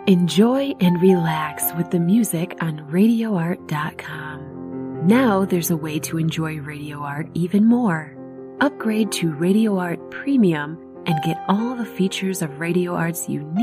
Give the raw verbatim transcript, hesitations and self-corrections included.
Enjoy and relax with the music on radio art dot com. Now there's a way to enjoy Radio Art even more. Upgrade to Radio Art Premium and get all the features of Radio Art's unique